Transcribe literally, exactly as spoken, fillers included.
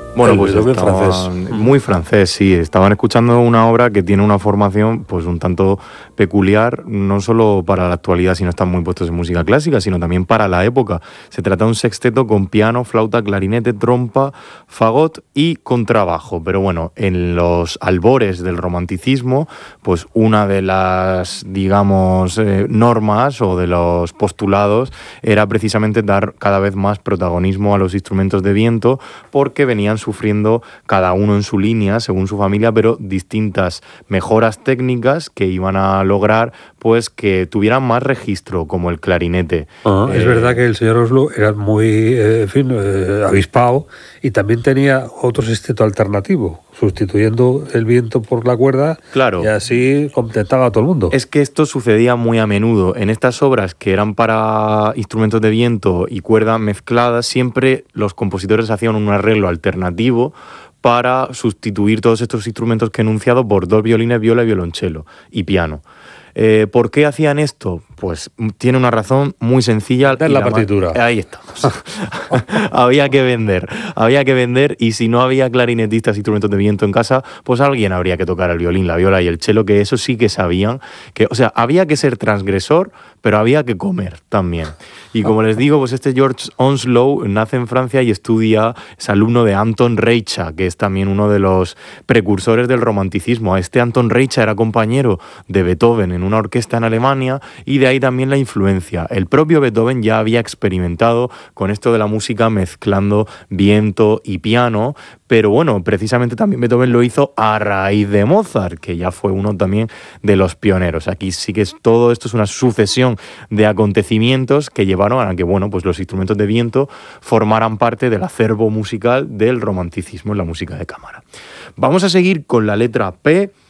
Bueno, el pues Beethoven estaban, francés. muy francés, sí. Estaban escuchando una obra que tiene una formación pues un tanto peculiar, no solo para la actualidad, si no están muy puestos en música clásica, sino también para la época. Se trata de un sexteto con piano, flauta, clarinete, trompa, fagot y contrabajo. Pero bueno, en los albores del romanticismo, pues una de las, digamos, eh, normas o de los postulados era precisamente dar cada vez más protagonismo a los instrumentos de viento, porque venían sufriendo cada uno en su línea, según su familia, pero distintas mejoras técnicas que iban a lograr pues que tuvieran más registro, como el clarinete. Ah, Eh, es verdad que el señor Oslo era muy, eh, en fin, eh, avispado, y también tenía otro sexteto alternativo, sustituyendo el viento por la cuerda, Claro. y así contentaba a todo el mundo. Es que esto sucedía muy a menudo. En estas obras que eran para instrumentos de viento y cuerda mezcladas, siempre los compositores hacían un arreglo alternativo para sustituir todos estos instrumentos que he enunciado por dos violines, viola y violonchelo y piano. Eh, ¿Por qué hacían esto? Pues tiene una razón muy sencilla. En la partitura. Ahí estamos. Había que vender, había que vender, y si no había clarinetistas, instrumentos de viento en casa, pues alguien habría que tocar el violín, la viola y el cello, que eso sí que sabían. Que, o sea, había que ser transgresor, pero había que comer también. Y como les digo, pues este George Onslow nace en Francia y estudia, es alumno de Anton Reicha, que es también uno de los precursores del romanticismo. Este Anton Reicha era compañero de Beethoven en una orquesta en Alemania, y de ahí también la influencia. El propio Beethoven ya había experimentado con esto de la música mezclando viento y piano, pero bueno, precisamente también Beethoven lo hizo a raíz de Mozart, que ya fue uno también de los pioneros. Aquí sí que es, todo esto es una sucesión de acontecimientos que llevaron a que, bueno, pues los instrumentos de viento formaran parte del acervo musical del romanticismo en la música de cámara. Vamos a seguir con la letra P.